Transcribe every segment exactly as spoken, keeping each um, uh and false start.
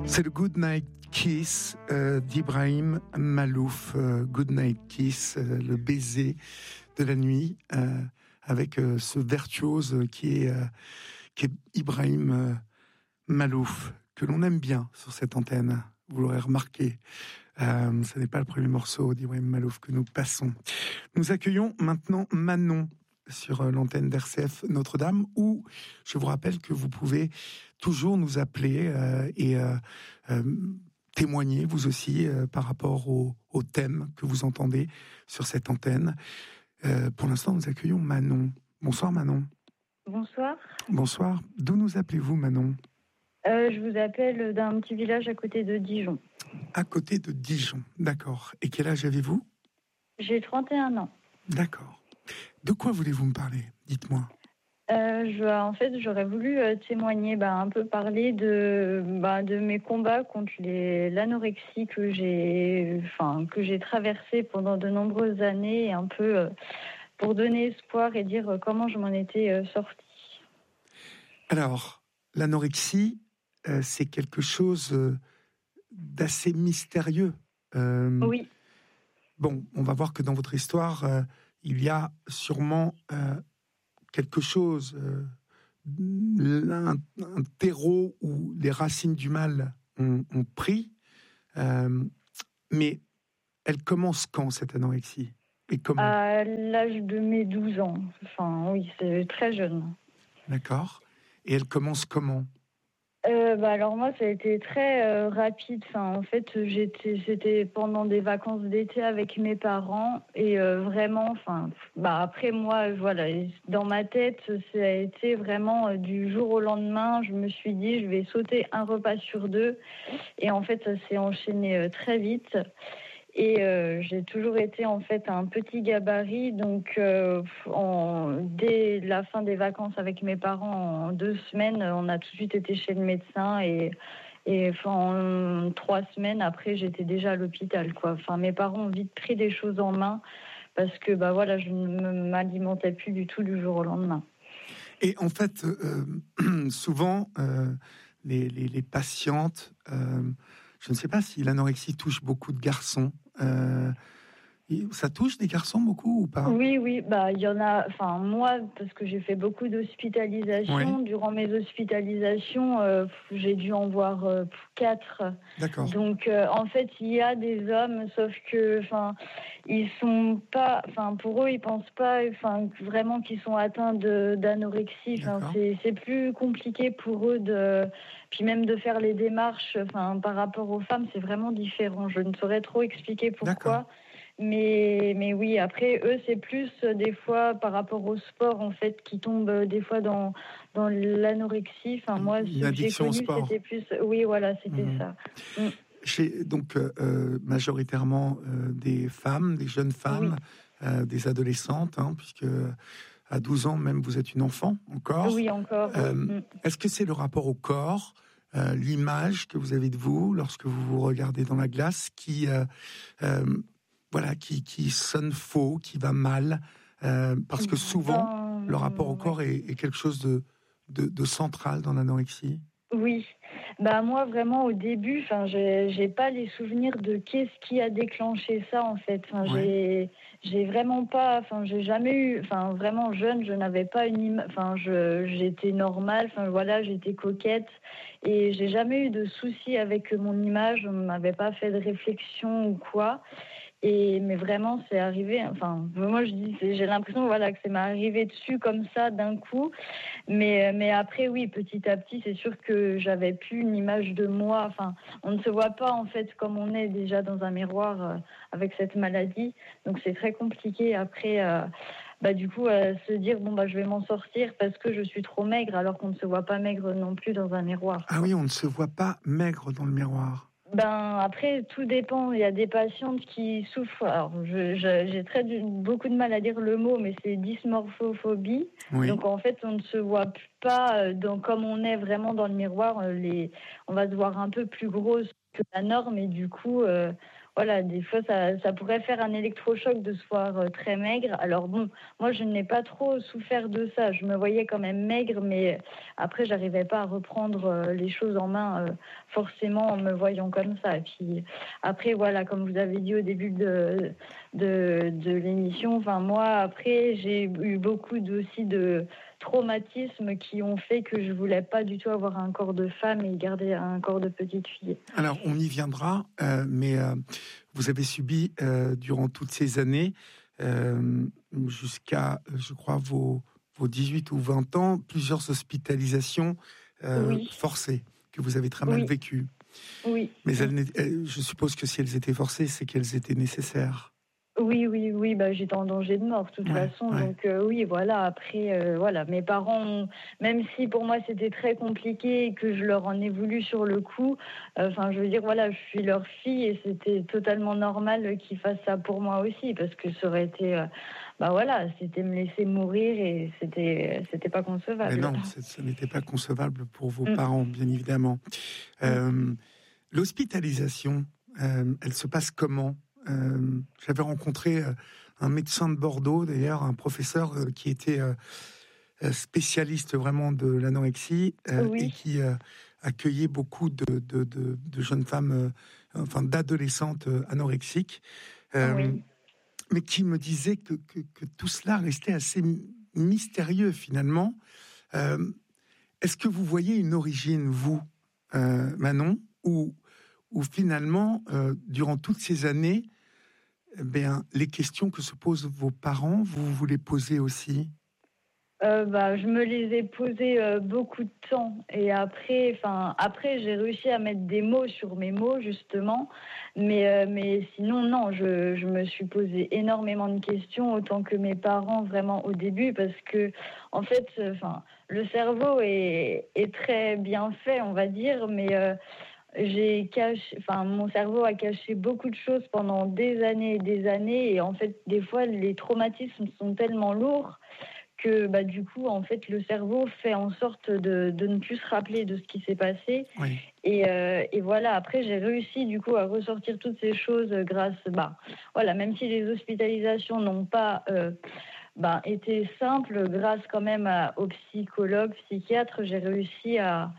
C'est le Good Night Kiss euh, d'Ibrahim Malouf. Euh, Good Night Kiss, euh, le baiser de la nuit, euh, avec euh, ce virtuose qui est, euh, qui est Ibrahim euh, Malouf, que l'on aime bien sur cette antenne. Vous l'aurez remarqué. Euh, ce n'est pas le premier morceau d'Ibrahim Malouf que nous passons. Nous accueillons maintenant Manon sur l'antenne d'R C F Notre-Dame, où je vous rappelle que vous pouvez toujours nous appeler euh, et euh, euh, témoigner, vous aussi, euh, par rapport au, au thème que vous entendez sur cette antenne. Euh, pour l'instant, nous accueillons Manon. Bonsoir Manon. Bonsoir. Bonsoir. D'où nous appelez-vous Manon ? euh, Je vous appelle d'un petit village à côté de Dijon. À côté de Dijon, d'accord. Et quel âge avez-vous ? J'ai trente et un ans. D'accord. De quoi voulez-vous me parler ? Dites-moi. Euh, je, en fait, j'aurais voulu euh, témoigner, bah, un peu parler de, bah, de mes combats contre les, l'anorexie que j'ai, enfin, que j'ai traversé pendant de nombreuses années, et un peu euh, pour donner espoir et dire euh, comment je m'en étais euh, sortie. Alors, l'anorexie, euh, c'est quelque chose euh, d'assez mystérieux. Euh, oui. Bon, on va voir que dans votre histoire, euh, il y a sûrement euh, quelque chose, euh, un, un terreau où les racines du mal ont, ont pris. Euh, mais elle commence quand, cette anorexie ? Et comment ? À l'âge de mes douze ans. Enfin, oui, c'est très jeune. D'accord. Et elle commence comment ? Euh, bah alors moi ça a été très euh, rapide. Enfin, en fait j'étais c'était pendant des vacances d'été avec mes parents et euh, vraiment enfin bah après moi voilà dans ma tête ça a été vraiment euh, du jour au lendemain. Je me suis dit je vais sauter un repas sur deux et en fait ça s'est enchaîné euh, très vite. Et euh, j'ai toujours été en fait un petit gabarit, donc euh, en, dès la fin des vacances avec mes parents, en deux semaines, on a tout de suite été chez le médecin et, et enfin, en trois semaines après, j'étais déjà à l'hôpital, quoi. Enfin, mes parents ont vite pris des choses en main parce que bah voilà, je ne m'alimentais plus du tout du jour au lendemain. Et en fait, euh, souvent, euh, les, les, les patientes, euh, je ne sais pas si l'anorexie touche beaucoup de garçons. Euh, ça touche des garçons beaucoup ou pas ? Oui, oui, bah il y en a. Enfin moi, parce que j'ai fait beaucoup d'hospitalisations. Oui. Durant mes hospitalisations, euh, j'ai dû en voir euh, quatre. D'accord. Donc euh, en fait, il y a des hommes, sauf que, enfin, ils sont pas. Enfin pour eux, ils pensent pas. Enfin vraiment qu'ils sont atteints de d'anorexie. Enfin c'est c'est plus compliqué pour eux de. Puis même de faire les démarches. Enfin par rapport aux femmes, c'est vraiment différent. Je ne saurais trop expliquer pourquoi. D'accord. Mais, mais oui, après, eux, c'est plus euh, des fois par rapport au sport, en fait, qui tombent euh, des fois dans, dans l'anorexie. Enfin, moi, Une ce que j'ai connu, c'était plus... Oui, voilà, c'était mmh. ça. Mmh. Chez, donc, euh, majoritairement euh, des femmes, des jeunes femmes, oui. euh, des adolescentes, hein, puisque à douze ans, même, vous êtes une enfant, encore. Oui, encore. Euh, oui. Mmh. Est-ce que c'est le rapport au corps, euh, l'image que vous avez de vous, lorsque vous vous regardez dans la glace, qui... Euh, euh, Voilà, qui, qui sonne faux, qui va mal, euh, parce que souvent, dans... le rapport au corps ouais. est, est quelque chose de, de, de central dans l'anorexie. Oui, bah moi vraiment au début, enfin j'ai j'ai pas les souvenirs de qu'est-ce qui a déclenché ça en fait. Enfin ouais. j'ai j'ai vraiment pas, enfin j'ai jamais eu, enfin vraiment jeune, je n'avais pas une, im... enfin je j'étais normale, enfin voilà, j'étais coquette et j'ai jamais eu de soucis avec mon image, on m'avait pas fait de réflexion ou quoi. Et mais vraiment c'est arrivé, enfin moi je dis j'ai l'impression voilà que ça m'est arrivé dessus comme ça d'un coup, mais mais après oui petit à petit c'est sûr que j'avais plus une image de moi, enfin on ne se voit pas en fait comme on est déjà dans un miroir euh, avec cette maladie, donc c'est très compliqué après euh, bah du coup euh, se dire bon bah je vais m'en sortir parce que je suis trop maigre alors qu'on ne se voit pas maigre non plus dans un miroir. Ah oui, on ne se voit pas maigre dans le miroir. Ben après tout dépend. Il y a des patientes qui souffrent. Alors je, je, j'ai très beaucoup de mal à dire le mot, mais c'est dysmorphophobie. Oui. Donc en fait on ne se voit pas donc comme on est vraiment dans le miroir. Les, on va se voir un peu plus grosse que la norme et du coup euh, voilà, des fois, ça, ça pourrait faire un électrochoc de se voir euh, très maigre. Alors bon, moi, je n'ai pas trop souffert de ça. Je me voyais quand même maigre, mais après, j'arrivais pas à reprendre euh, les choses en main euh, forcément en me voyant comme ça. Et puis après, voilà, comme vous avez dit au début de, de, de l'émission, enfin, moi, après, j'ai eu beaucoup de, aussi de traumatismes qui ont fait que je voulais pas du tout avoir un corps de femme et garder un corps de petite fille. Alors, on y viendra, euh, mais euh, vous avez subi euh, durant toutes ces années, euh, jusqu'à, je crois, vos, vos dix-huit ou vingt ans, plusieurs hospitalisations euh, Oui, forcées, que vous avez très mal oui, vécues. oui. Mais elles, elles- je suppose que si elles étaient forcées, c'est qu'elles étaient nécessaires. Oui, oui, oui, bah, j'étais en danger de mort de toute Ouais, façon. ouais. Donc euh, oui, voilà, après, euh, voilà, mes parents, ont- même si pour moi c'était très compliqué et que je leur en ai voulu sur le coup, euh, enfin, je veux dire, voilà, je suis leur fille et c'était totalement normal qu'ils fassent ça pour moi aussi, parce que ça aurait été, euh, bah voilà, c'était me laisser mourir et c'était, c'était pas Mais concevable. non, c'est- ce n'était pas concevable pour vos Mm, parents, bien évidemment. mm. Euh, L'hospitalisation, euh, elle se passe comment? Euh, J'avais rencontré euh, un médecin de Bordeaux, d'ailleurs, un professeur euh, qui était euh, euh, spécialiste vraiment de l'anorexie euh, et Oui, qui euh, accueillait beaucoup de, de- de- de jeunes femmes, euh, enfin d'adolescentes euh, anorexiques, euh, oui. mais qui me disait que, que- que tout cela restait assez m- mystérieux finalement. Euh, Est-ce que vous voyez une origine, vous, euh, Manon, ou où finalement, euh, durant toutes ces années, eh bien, les questions que se posent vos parents, vous vous les posez aussi? Euh, bah, je me les ai posées euh, beaucoup de temps et après, enfin après j'ai réussi à mettre des mots sur mes mots justement, mais euh, mais sinon non, je, je me suis posé énormément de questions autant que mes parents vraiment au début parce que en fait, enfin le cerveau est est très bien fait on va dire, mais euh, j'ai caché, enfin mon cerveau a caché beaucoup de choses pendant des années et des années et en fait des fois les traumatismes sont tellement lourds que bah, du coup, en fait, le cerveau fait en sorte de, de ne plus se rappeler de ce qui s'est passé. Oui, Et, euh, et voilà, après, j'ai réussi du coup à ressortir toutes ces choses grâce, bah, voilà, même si les hospitalisations n'ont pas euh, bah, été simples, grâce quand même à, aux psychologues, psychiatres, j'ai réussi à,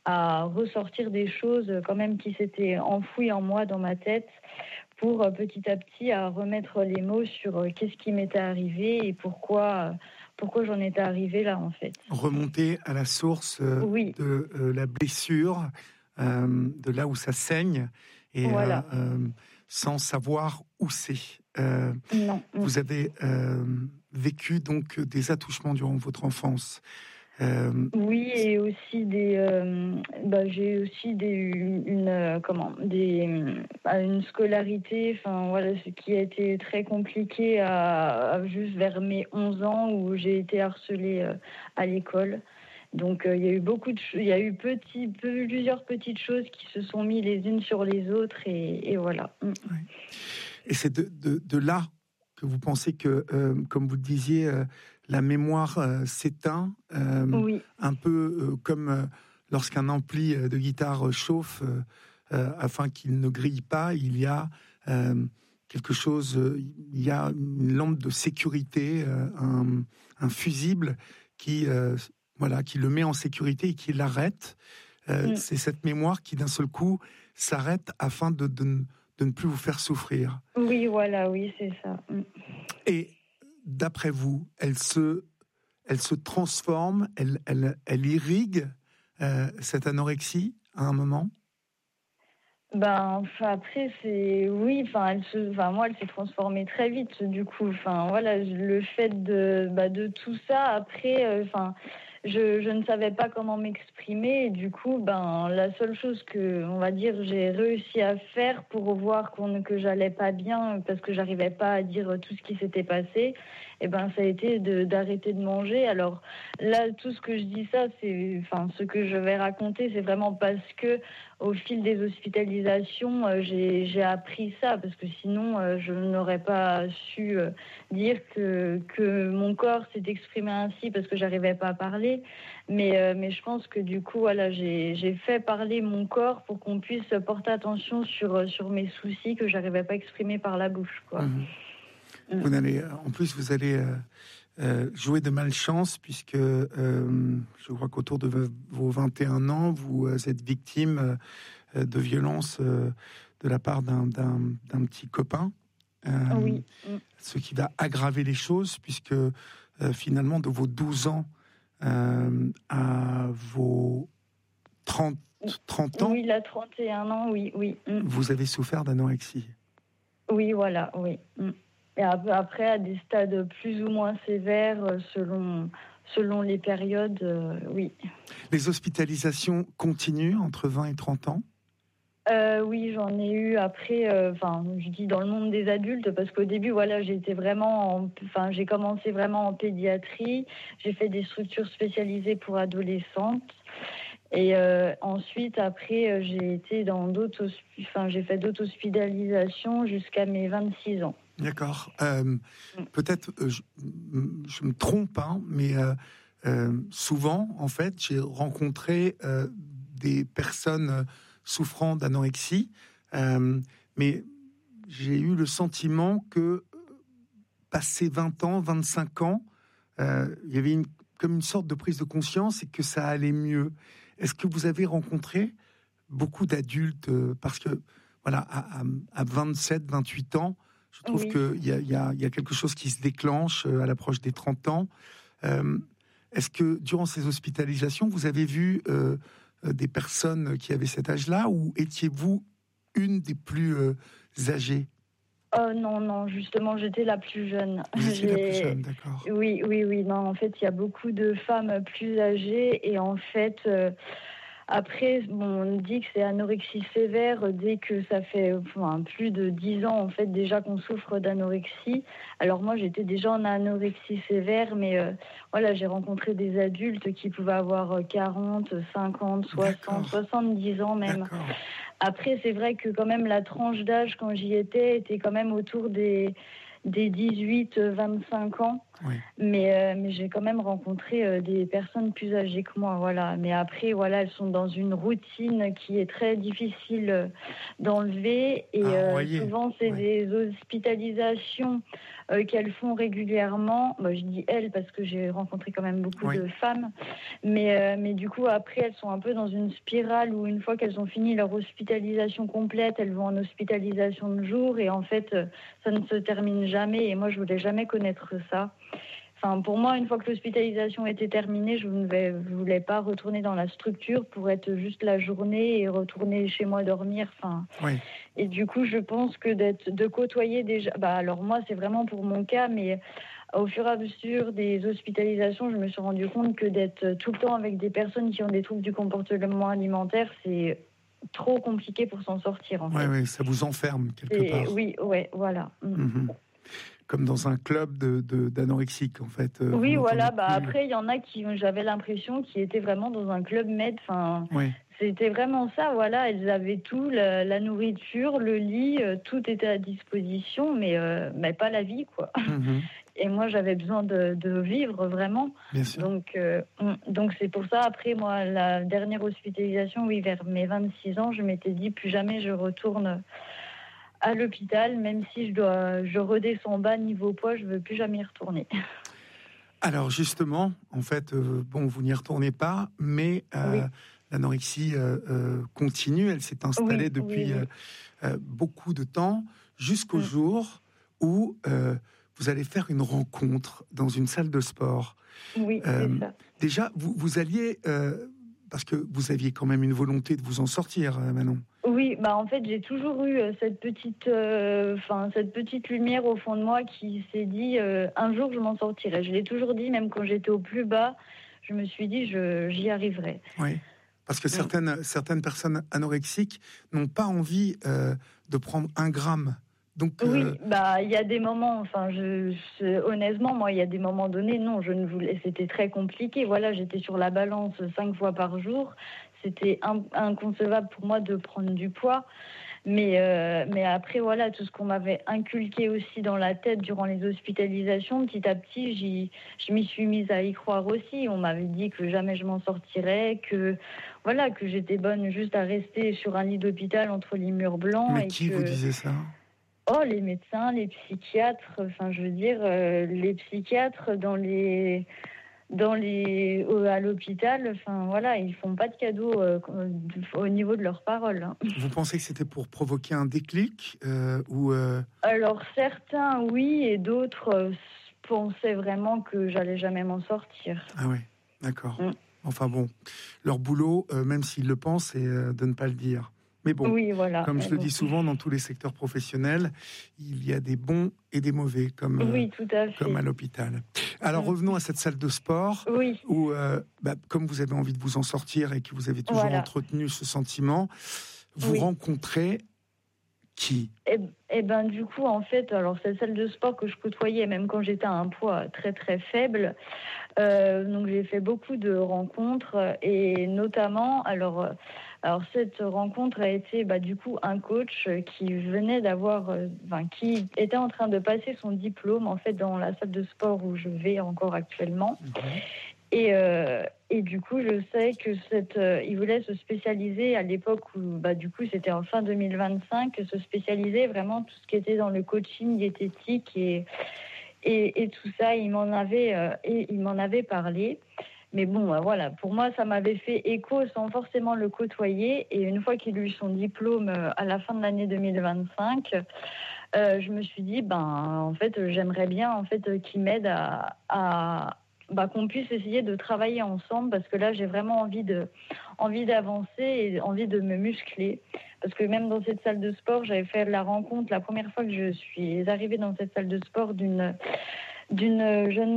à ressortir des choses quand même qui s'étaient enfouies en moi, dans ma tête, pour euh, petit à petit à remettre les mots sur euh, qu'est-ce qui m'était arrivé et pourquoi, euh, pourquoi j'en étais arrivée là en fait. remonter à la source euh, Oui, de euh, la blessure, euh, de là où ça saigne, et euh, voilà. euh, sans savoir où c'est. Euh, Non. Mm. vous avez euh, vécu donc des attouchements durant votre enfance. Euh, Oui, et aussi des, euh, bah, j'ai aussi des, une, euh, comment, des, euh, une scolarité, enfin voilà, ce qui a été très compliqué à, à juste vers mes onze ans où j'ai été harcelée euh, à l'école. Donc euh, il y a eu beaucoup de, il y a eu petit, plusieurs petites choses qui se sont mis les unes sur les autres et, et voilà. Mm. ouais. Et c'est de, de, de là que vous pensez que, euh, comme vous le disiez, euh, la mémoire euh, s'éteint, euh, Oui, un peu euh, comme euh, lorsqu'un ampli euh, de guitare chauffe, euh, euh, afin qu'il ne grille pas, il y a euh, quelque chose, euh, il y a une lampe de sécurité, euh, un, un fusible qui, euh, voilà, qui le met en sécurité et qui l'arrête. Euh, mm. c'est cette mémoire qui, d'un seul coup, s'arrête afin de, de, de ne plus vous faire souffrir. Oui, voilà, oui, c'est ça. Mm. Et d'après vous, elle se, elle se transforme, elle, elle, elle irrigue euh, cette anorexie à un moment? Ben, enfin, après, c'est oui, enfin, elle se, enfin, moi, elle s'est transformée très vite, du coup. Enfin, voilà, le fait de, bah, de tout ça, après, euh, enfin, je, je ne savais pas comment m'exprimer. Et du coup, ben, la seule chose que, on va dire, j'ai réussi à faire pour voir qu'on, que j'allais pas bien, parce que j'arrivais pas à dire tout ce qui s'était passé, et ben ça a été de, d'arrêter de manger. Alors là, tout ce que je dis ça, c'est, enfin, ce que je vais raconter, c'est vraiment parce que au fil des hospitalisations, euh, j'ai, j'ai appris ça, parce que sinon, euh, je n'aurais pas su euh, dire que, que mon corps s'est exprimé ainsi parce que j'arrivais pas à parler. Mais, euh, mais je pense que du coup, voilà, j'ai, j'ai fait parler mon corps pour qu'on puisse porter attention sur, sur mes soucis que j'arrivais pas à exprimer par la bouche, quoi. Mmh. Mmh. Vous allez, en plus, vous allez euh, euh, jouer de malchance, puisque euh, je crois qu'autour de vos vingt et un ans, vous êtes victime euh, de violences euh, de la part d'un, d'un, d'un petit copain. Euh, Oui. Mmh. Ce qui va aggraver les choses, puisque euh, finalement, de vos douze ans euh, à vos trente, trente ans, Oui, il a trente et un ans, oui, oui. Mmh. vous avez souffert d'anorexie. Oui, voilà, oui. Mmh. Et après, à des stades plus ou moins sévères, selon, selon les périodes, euh, oui. Les hospitalisations continuent entre vingt et trente ans? Euh, oui, j'en ai eu après, enfin, euh, je dis dans le monde des adultes, parce qu'au début, voilà, j'étais vraiment, enfin, j'ai commencé vraiment en pédiatrie, j'ai fait des structures spécialisées pour adolescentes, et euh, ensuite, après, j'ai été dans d'autres, enfin, j'ai fait d'autres hospitalisations jusqu'à mes vingt-six ans. D'accord. Euh, mm. Peut-être, euh, je, je me trompe, hein, mais euh, euh, souvent, en fait, j'ai rencontré euh, des personnes souffrant d'anorexie, euh, mais j'ai eu le sentiment que, passé vingt ans, vingt-cinq ans, euh, il y avait une, comme une sorte de prise de conscience et que ça allait mieux. Est-ce que vous avez rencontré beaucoup d'adultes, euh, parce que, voilà, à, à, à vingt-sept, vingt-huit ans, je trouve oui. qu'il y a, y, a, y a quelque chose qui se déclenche à l'approche des trente ans. Euh, est-ce que, durant ces hospitalisations, vous avez vu euh, des personnes qui avaient cet âge-là, ou étiez-vous une des plus euh, âgées ? Oh non, non, justement, j'étais la plus jeune. Vous étiez la plus jeune, d'accord. Oui, oui, oui. Non, en fait, il y a beaucoup de femmes plus âgées, et en fait... Euh... Après, bon, on dit que c'est anorexie sévère dès que ça fait enfin, plus de dix ans en fait déjà qu'on souffre d'anorexie. Alors moi, j'étais déjà en anorexie sévère, mais euh, voilà, j'ai rencontré des adultes qui pouvaient avoir quarante, cinquante, soixante, soixante-dix ans même. D'accord. Après, c'est vrai que quand même la tranche d'âge quand j'y étais était quand même autour des des dix-huit vingt-cinq ans, oui. mais, euh, mais j'ai quand même rencontré euh, des personnes plus âgées que moi, voilà. Mais après, voilà, elles sont dans une routine qui est très difficile euh, d'enlever, et ah, euh, souvent c'est oui. des hospitalisations euh, qu'elles font régulièrement. Moi, je dis elles parce que j'ai rencontré quand même beaucoup oui. de femmes, mais, euh, mais du coup, après, elles sont un peu dans une spirale où une fois qu'elles ont fini leur hospitalisation complète, elles vont en hospitalisation de jour, et en fait, euh, ça ne se termine jamais, et moi je voulais jamais connaître ça. Enfin, pour moi, une fois que l'hospitalisation était terminée, je ne vais, je voulais pas retourner dans la structure pour être juste la journée et retourner chez moi dormir. Enfin, oui. Et du coup, je pense que d'être, de côtoyer déjà. Bah, alors moi, c'est vraiment pour mon cas, mais au fur et à mesure des hospitalisations, je me suis rendu compte que d'être tout le temps avec des personnes qui ont des troubles du comportement alimentaire, c'est trop compliqué pour s'en sortir. En ouais, fait. Oui, ça vous enferme quelque et, part. Oui, ouais, voilà. Mm-hmm. Comme dans un club de, de, d'anorexiques, en fait. Euh, oui, voilà. Bah, après, il y en a qui, j'avais l'impression, qui étaient vraiment dans un club med. Enfin, oui. C'était vraiment ça, voilà. Elles avaient tout, la, la nourriture, le lit, euh, tout était à disposition, mais, euh, mais pas la vie, quoi. Mm-hmm. Et moi, j'avais besoin de, de vivre, vraiment. Bien sûr. Donc, euh, donc, c'est pour ça, après, moi, la dernière hospitalisation, oui, vers mes vingt-six ans, je m'étais dit, plus jamais je retourne à l'hôpital, même si je dois, je redescends bas niveau poids, je veux plus jamais y retourner. Alors justement, en fait, euh, bon, vous n'y retournez pas, mais euh, oui. l'anorexie euh, euh, continue. Elle s'est installée oui, depuis oui, oui. Euh, beaucoup de temps, jusqu'au mmh. jour où euh, vous allez faire une rencontre dans une salle de sport. Oui, euh, c'est ça. Déjà, vous, vous alliez, euh, parce que vous aviez quand même une volonté de vous en sortir, Manon. Oui, bah en fait j'ai toujours eu cette petite, enfin euh, cette petite lumière au fond de moi qui s'est dit euh, un jour je m'en sortirai. Je l'ai toujours dit, même quand j'étais au plus bas, je me suis dit je, j'y arriverai. Oui, parce que certaines, mmh. certaines personnes anorexiques n'ont pas envie euh, de prendre un gramme Donc, oui, euh... bah il y a des moments, enfin, je, je, honnêtement, moi, il y a des moments donnés, non, je ne voulais, c'était très compliqué. Voilà, j'étais sur la balance cinq fois par jour. C'était in, inconcevable pour moi de prendre du poids. Mais, euh, mais après, voilà, tout ce qu'on m'avait inculqué aussi dans la tête durant les hospitalisations, petit à petit, j'y, je m'y suis mise à y croire aussi. On m'avait dit que jamais je m'en sortirais, que, voilà, que j'étais bonne juste à rester sur un lit d'hôpital entre les murs blancs. Mais et qui que... vous disait ça ? Oh, les médecins, les psychiatres, enfin, je veux dire, euh, les psychiatres dans les... Dans les, à l'hôpital, enfin voilà, ils font pas de cadeaux euh, au niveau de leurs paroles. Vous pensez que c'était pour provoquer un déclic euh, ou euh... Alors certains oui, et d'autres euh, pensaient vraiment que j'allais jamais m'en sortir. Ah ouais, d'accord. Mm. Enfin bon, leur boulot, euh, même s'ils le pensent, c'est euh, de ne pas le dire. Mais bon, oui, voilà, comme je le bon. dis souvent, dans tous les secteurs professionnels, il y a des bons et des mauvais, comme, euh, oui, tout à fait. comme à l'hôpital. Alors, mmh. revenons à cette salle de sport, oui. où, euh, bah, comme vous avez envie de vous en sortir et que vous avez toujours voilà. entretenu ce sentiment, vous oui. rencontrez qui ? Eh, eh ben, du coup, en fait, alors cette salle de sport que je côtoyais, même quand j'étais à un poids très très faible, euh, donc j'ai fait beaucoup de rencontres et notamment, alors, euh, alors cette rencontre a été, bah, du coup, un coach qui venait d'avoir, euh, enfin, qui était en train de passer son diplôme en fait dans la salle de sport où je vais encore actuellement. Mmh. Et, euh, et du coup, je sais que cette, euh, il voulait se spécialiser à l'époque où, bah, du coup, c'était en fin deux mille vingt-cinq, se spécialiser vraiment tout ce qui était dans le coaching diététique et, et, et tout ça. Il m'en avait, euh, et il m'en avait parlé. Mais bon, euh, voilà, pour moi, ça m'avait fait écho sans forcément le côtoyer. Et une fois qu'il a eu son diplôme euh, à la fin de l'année deux mille vingt-cinq, euh, je me suis dit, ben, en fait, j'aimerais bien, en fait, qu'il m'aide à, à Bah, qu'on puisse essayer de travailler ensemble parce que là j'ai vraiment envie de envie d'avancer et envie de me muscler parce que même dans cette salle de sport j'avais fait la rencontre la première fois que je suis arrivée dans cette salle de sport d'une d'une jeune